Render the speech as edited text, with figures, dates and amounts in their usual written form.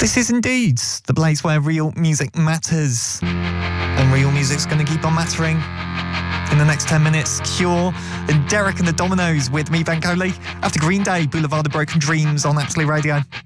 This is indeed the place where real music matters. And real music's going to keep on mattering. In the next 10 minutes, Cure and Derek and the Dominoes with me, Ben Coley. After Green Day, Boulevard of Broken Dreams on Absolute Radio.